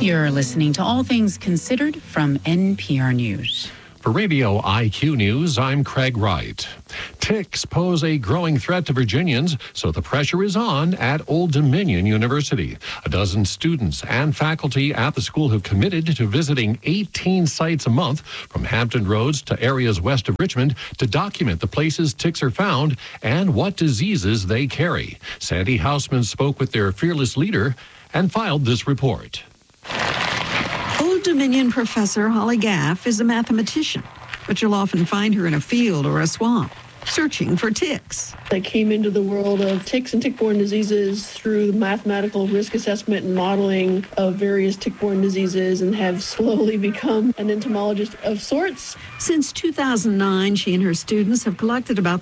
You're listening to All Things Considered from NPR News. For Radio IQ News, I'm Craig Wright. Ticks pose a growing threat to Virginians, so the pressure is on at Old Dominion University. A dozen students and faculty at the school have committed to visiting 18 sites a month, from Hampton Roads to areas west of Richmond, to document the places ticks are found and what diseases they carry. Sandy Hausman spoke with their fearless leader and filed this report. Old Dominion professor Holly Gaff is a mathematician, but you'll often find her in a field or a swamp, searching for ticks. I came into the world of ticks and tick-borne diseases through mathematical risk assessment and modeling of various tick-borne diseases, and have slowly become an entomologist of sorts. Since 2009, she and her students have collected about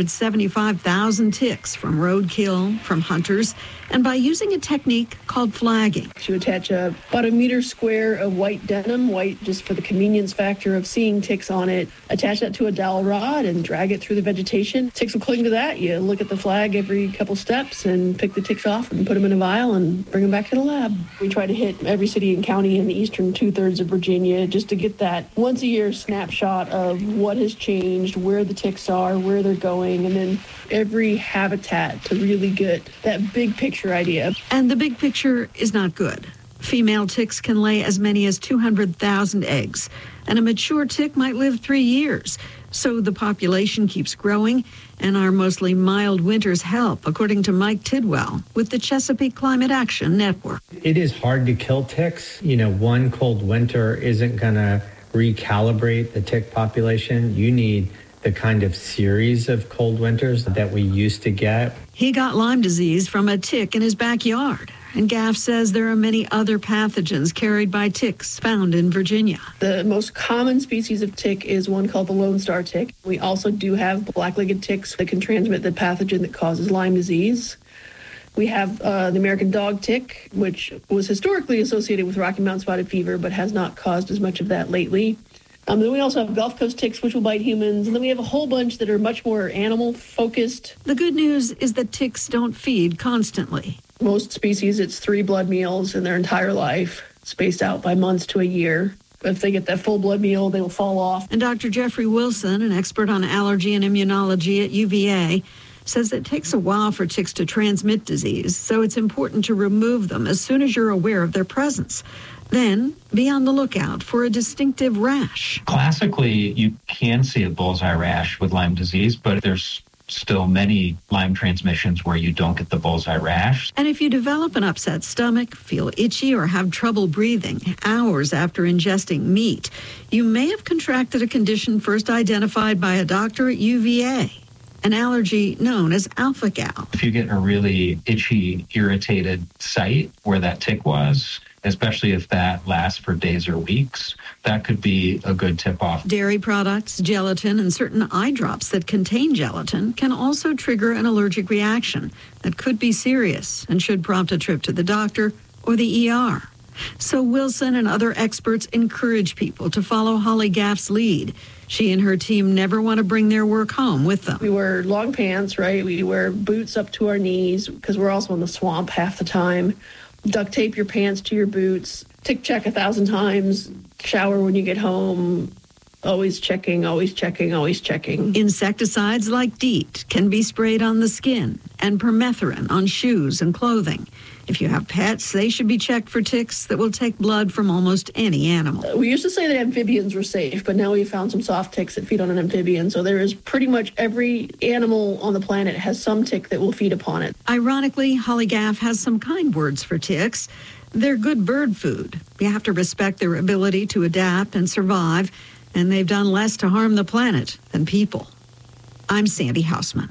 375,000 ticks from roadkill, from hunters, and by using a technique called flagging. She would attach about a meter square of white denim, white just for the convenience factor of seeing ticks on it, attach that to a dowel rod and drag it through the vegetation. Ticks will cling to that. You look at the flag every couple steps and pick the ticks off and put them in a vial and bring them back to the lab. We try to hit every city and county in the eastern two-thirds of Virginia just to get that once-a-year snapshot of what has changed, where the ticks are, where they're going, and then every habitat to really get that big picture idea. And the big picture is not good. Female ticks can lay as many as 200,000 eggs, and a mature tick might live 3 years. So the population keeps growing, and our mostly mild winters help, according to Mike Tidwell with the Chesapeake Climate Action Network. It is hard to kill ticks. One cold winter isn't going to recalibrate the tick population. You need the kind of series of cold winters that we used to get. He got Lyme disease from a tick in his backyard. And Gaff says there are many other pathogens carried by ticks found in Virginia. The most common species of tick is one called the Lone Star tick. We also do have black-legged ticks that can transmit the pathogen that causes Lyme disease. We have the American dog tick, which was historically associated with Rocky Mountain spotted fever, but has not caused as much of that lately. Then we also have Gulf Coast ticks, which will bite humans. And then we have a whole bunch that are much more animal-focused. The good news is that ticks don't feed constantly. Most species, it's 3 blood meals in their entire life, spaced out by months to a year. If they get that full blood meal, they will fall off. And Dr. Jeffrey Wilson, an expert on allergy and immunology at UVA, says it takes a while for ticks to transmit disease, so it's important to remove them as soon as you're aware of their presence. Then be on the lookout for a distinctive rash. Classically, you can see a bullseye rash with Lyme disease, but there's still many Lyme transmissions where you don't get the bullseye rash. And if you develop an upset stomach, feel itchy, or have trouble breathing hours after ingesting meat, you may have contracted a condition first identified by a doctor at UVA, an allergy known as alpha-gal. If you get a really itchy, irritated site where that tick was, especially if that lasts for days or weeks, that could be a good tip-off. Dairy products, gelatin, and certain eye drops that contain gelatin can also trigger an allergic reaction that could be serious and should prompt a trip to the doctor or the ER. So Wilson and other experts encourage people to follow Holly Gaff's lead. She and her team never want to bring their work home with them. We wear long pants, right? We wear boots up to our knees because we're also in the swamp half the time. Duct tape your pants to your boots. Tick check 1,000 times. Shower when you get home. Always checking, always checking, always checking. Insecticides like DEET can be sprayed on the skin and permethrin on shoes and clothing. If you have pets, they should be checked for ticks that will take blood from almost any animal. We used to say that amphibians were safe, but now we found some soft ticks that feed on an amphibian. So there is pretty much every animal on the planet has some tick that will feed upon it. Ironically, Holly Gaff has some kind words for ticks. They're good bird food. You have to respect their ability to adapt and survive, and they've done less to harm the planet than people. I'm Sandy Hausman.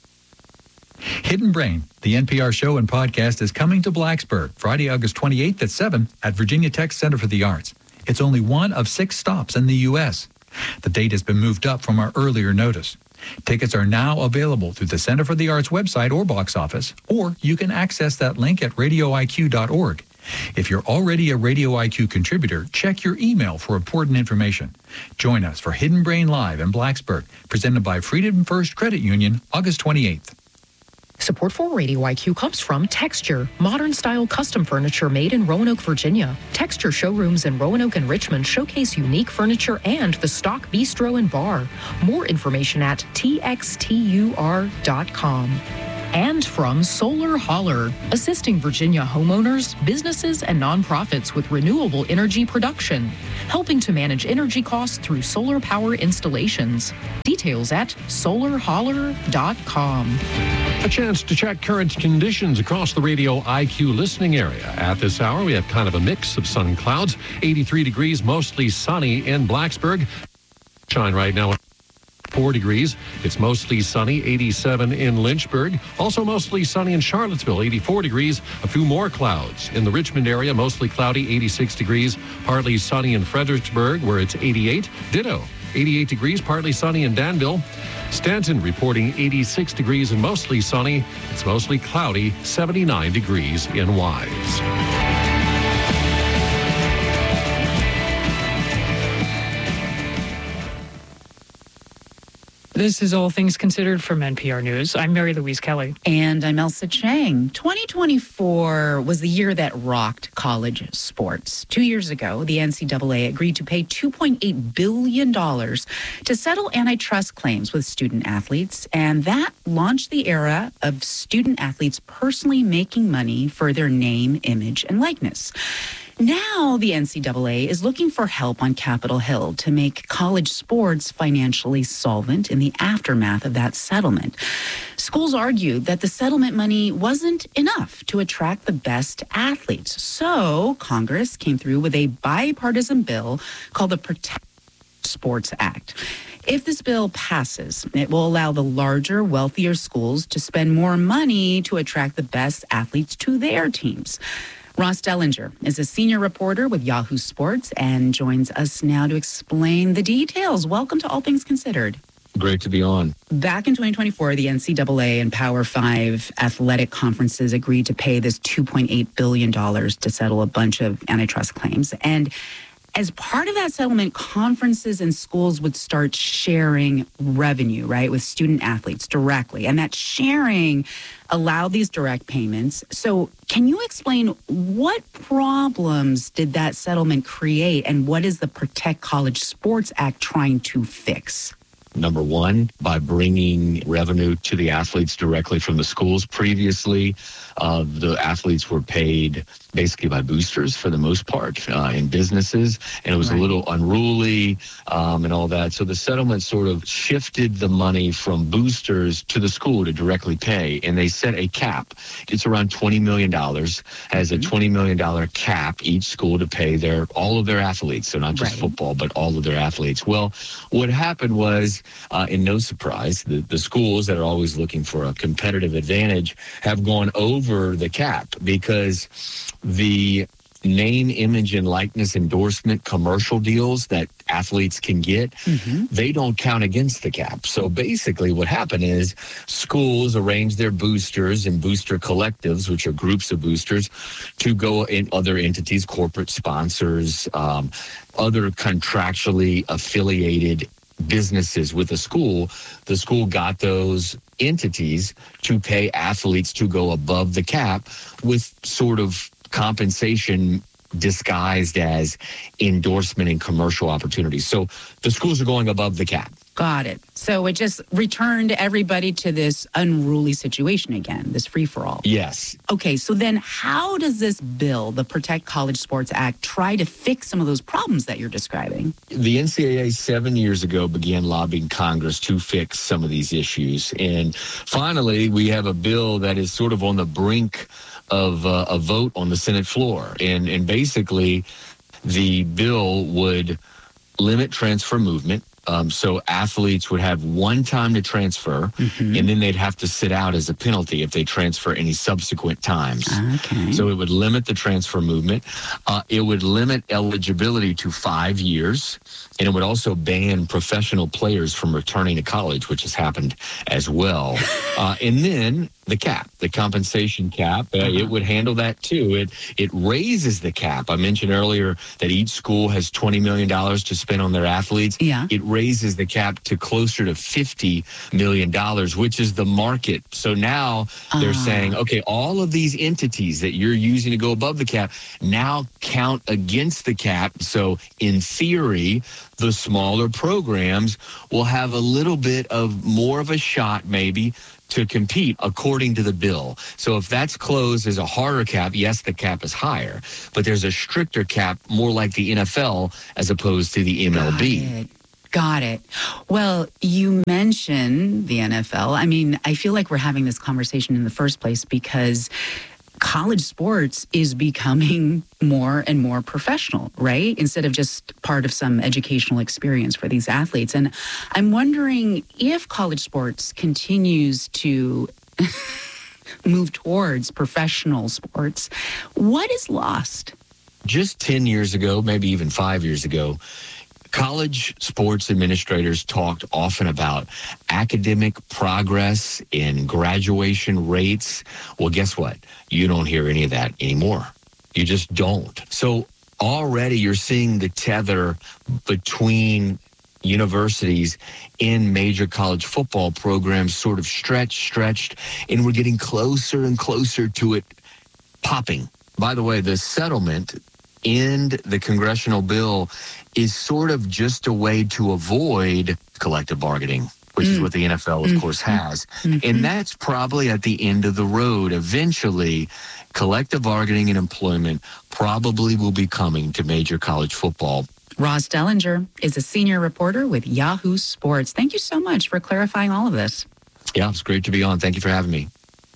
Hidden Brain, the NPR show and podcast, is coming to Blacksburg Friday, August 28th at 7 at Virginia Tech Center for the Arts. It's only one of 6 stops in the U.S. The date has been moved up from our earlier notice. Tickets are now available through the Center for the Arts website or box office, or you can access that link at radioiq.org. If you're already a Radio IQ contributor, check your email for important information. Join us for Hidden Brain Live in Blacksburg, presented by Freedom First Credit Union, August 28th. Support for Radio IQ comes from Texture, modern-style custom furniture made in Roanoke, Virginia. Texture showrooms in Roanoke and Richmond showcase unique furniture and the stock bistro and bar. More information at txtur.com. And from Solar Holler, assisting Virginia homeowners, businesses, and nonprofits with renewable energy production, helping to manage energy costs through solar power installations. Details at solarholler.com. A chance to check current conditions across the Radio IQ listening area. At this hour, we have kind of a mix of sun and clouds. 83 degrees, mostly sunny in Blacksburg. Shine right now. 4 degrees. It's mostly sunny, 87 in Lynchburg. Also mostly sunny in Charlottesville, 84 degrees. A few more clouds. In the Richmond area, mostly cloudy, 86 degrees. Partly sunny in Fredericksburg, where it's 88. Ditto, 88 degrees, partly sunny in Danville. Stanton reporting 86 degrees and mostly sunny. It's mostly cloudy, 79 degrees in Wise. This is All Things Considered from NPR News. I'm Mary Louise Kelly. And I'm Elsa Chang. 2024 was the year that rocked college sports. 2 years ago, the NCAA agreed to pay $2.8 billion to settle antitrust claims with student athletes. And that launched the era of student athletes personally making money for their name, image, and likeness. Now, the NCAA is looking for help on Capitol Hill to make college sports financially solvent in the aftermath of that settlement. Schools argued that the settlement money wasn't enough to attract the best athletes. So Congress came through with a bipartisan bill called the Protect Sports Act. If this bill passes, it will allow the larger, wealthier schools to spend more money to attract the best athletes to their teams. Ross Dellinger is a senior reporter with Yahoo Sports and joins us now to explain the details. Welcome to All Things Considered. Great to be on. Back in 2024, the NCAA and Power 5 athletic conferences agreed to pay this $2.8 billion to settle a bunch of antitrust claims. And as part of that settlement, conferences and schools would start sharing revenue, right, with student athletes directly. And that sharing allowed these direct payments. So can you explain what problems did that settlement create and what is the Protect College Sports Act trying to fix? Number one, by bringing revenue to the athletes directly from the schools. Previously, the athletes were paid basically by boosters for the most part in businesses, and it was a little unruly and all that. So the settlement sort of shifted the money from boosters to the school to directly pay, and they set a cap. It's around $20 million, has a $20 million cap each school to pay all of their athletes, so not just football, but all of their athletes. Well, what happened was, in no surprise, the schools that are always looking for a competitive advantage have gone over the cap because the name, image, and likeness endorsement commercial deals that athletes can get, they don't count against the cap. So basically what happened is schools arrange their boosters and booster collectives, which are groups of boosters, to go in other entities, corporate sponsors, other contractually affiliated businesses with the school. The school got those entities to pay athletes to go above the cap with sort of compensation disguised as endorsement and commercial opportunities. So the schools are going above the cap. Got it. So it just returned everybody to this unruly situation again, this free-for-all. Yes. Okay, so then how does this bill, the Protect College Sports Act, try to fix some of those problems that you're describing? The NCAA 7 years ago began lobbying Congress to fix some of these issues. And finally, we have a bill that is sort of on the brink of a vote on the Senate floor. And basically, the bill would limit transfer movement. So athletes would have one time to transfer, and then they'd have to sit out as a penalty if they transfer any subsequent times. Okay. So it would limit the transfer movement. It would limit eligibility to 5 years, and it would also ban professional players from returning to college, which has happened as well. And then the cap, the compensation cap, it would handle that too. It raises the cap. I mentioned earlier that each school has $20 million to spend on their athletes. Yeah. It raises the cap to closer to $50 million, which is the market. So now they're saying, okay, all of these entities that you're using to go above the cap now count against the cap. So in theory, the smaller programs will have a little bit of more of a shot maybe to compete according to the bill. So if that's closed as a harder cap, yes, the cap is higher, but there's a stricter cap, more like the NFL as opposed to the MLB. Got it. Well, you mentioned the NFL. I mean, I feel like we're having this conversation in the first place because college sports is becoming more and more professional, right? Instead of just part of some educational experience for these athletes. And I'm wondering if college sports continues to move towards professional sports, what is lost? Just 10 years ago, maybe even 5 years ago, college sports administrators talked often about academic progress in graduation rates. Well, guess what? You don't hear any of that anymore. You just don't. So already you're seeing the tether between universities in major college football programs sort of stretched, and we're getting closer and closer to it popping. By the way, the settlement in the congressional bill is sort of just a way to avoid collective bargaining, which is what the NFL, of course, has. And that's probably at the end of the road. Eventually, collective bargaining and employment probably will be coming to major college football. Ross Dellinger is a senior reporter with Yahoo Sports. Thank you so much for clarifying all of this. Yeah, it's great to be on. Thank you for having me.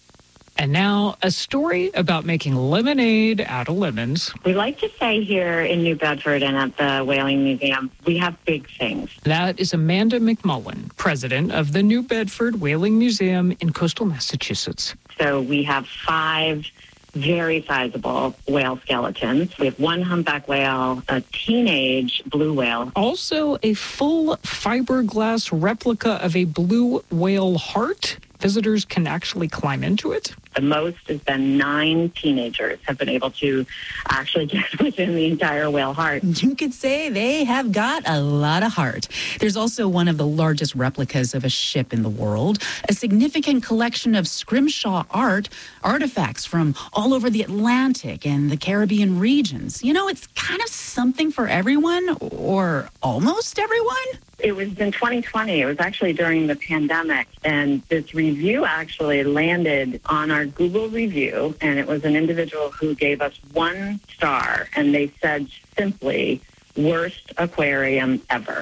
And now a story about making lemonade out of lemons. We like to say here in New Bedford and at the Whaling Museum, we have big things. That is Amanda McMullen, president of the New Bedford Whaling Museum in coastal Massachusetts. So we have 5 very sizable whale skeletons. We have 1 humpback whale, a teenage blue whale. Also a full fiberglass replica of a blue whale heart. Visitors can actually climb into it. The most has been 9 teenagers have been able to actually get within the entire whale heart. You could say they have got a lot of heart. There's also one of the largest replicas of a ship in the world, a significant collection of scrimshaw artifacts from all over the Atlantic and the Caribbean regions. You know, it's kind of something for everyone, or almost everyone. It was in 2020. It was actually during the pandemic. And this review actually landed on our Google review. And it was an individual who gave us 1 star. And they said simply, worst aquarium ever.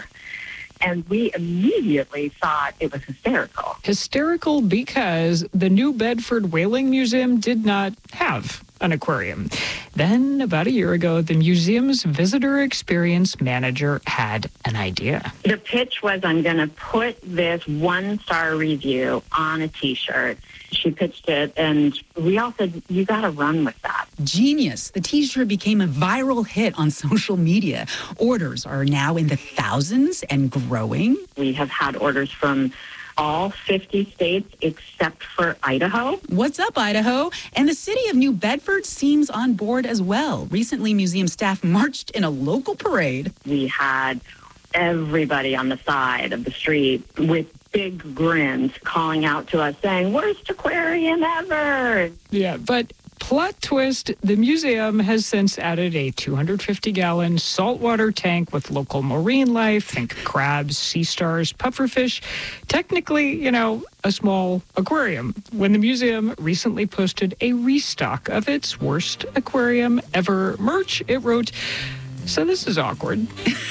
And we immediately thought it was hysterical. Hysterical because the New Bedford Whaling Museum did not have an aquarium. Then, about a year ago, the museum's visitor experience manager had an idea. The pitch was, I'm going to put this 1-star review on a T-shirt. She pitched it, and we all said, you got to run with that. Genius. The T-shirt became a viral hit on social media. Orders are now in the thousands and growing. We have had orders from all 50 states except for Idaho. What's up, Idaho? And the city of New Bedford seems on board as well. Recently, museum staff marched in a local parade. We had everybody on the side of the street with big grins calling out to us saying, worst aquarium ever. Yeah, but plot twist, the museum has since added a 250-gallon saltwater tank with local marine life, think crabs, sea stars, pufferfish. Technically, you know, a small aquarium. When the museum recently posted a restock of its worst aquarium ever merch, it wrote, so this is awkward.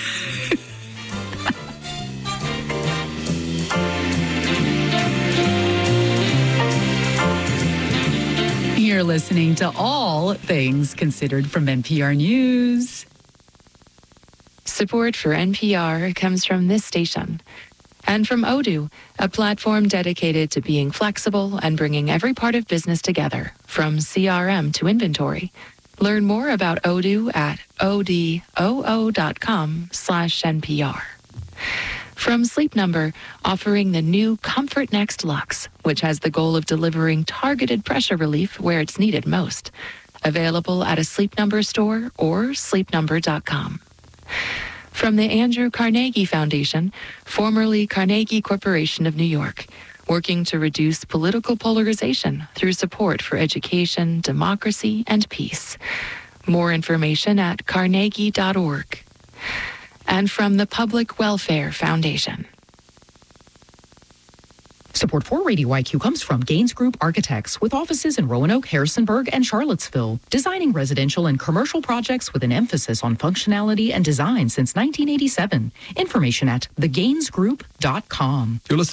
You're listening to All Things Considered from NPR News. Support for NPR comes from this station and from Odoo, a platform dedicated to being flexible and bringing every part of business together, from CRM to inventory. Learn more about Odoo at odoo.com/NPR. From Sleep Number, offering the new Comfort Next Luxe, which has the goal of delivering targeted pressure relief where it's needed most. Available at a Sleep Number store or sleepnumber.com. From the Andrew Carnegie Foundation, formerly Carnegie Corporation of New York, working to reduce political polarization through support for education, democracy, and peace. More information at carnegie.org. And from the Public Welfare Foundation. Support for Radio IQ comes from Gaines Group Architects, with offices in Roanoke, Harrisonburg, and Charlottesville, designing residential and commercial projects with an emphasis on functionality and design since 1987. Information at thegainesgroup.com. You're listening